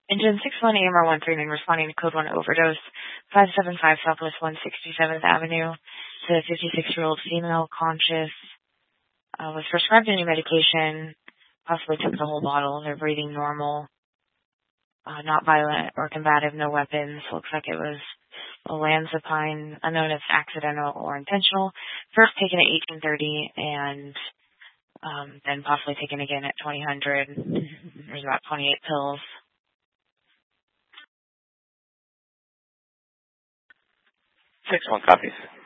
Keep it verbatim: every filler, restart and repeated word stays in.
Engine six one A M R one three nine responding to code one overdose, five seven five Southwest one sixty-seventh Avenue. The fifty-six-year-old female conscious uh, was prescribed a new medication, possibly took the whole bottle. They're breathing normal, uh, not violent or combative, no weapons. Looks like it was olanzapine, unknown if accidental or intentional. First taken at eighteen thirty and um, then possibly taken again at twenty hundred. There's about twenty-eight pills. Six one copies.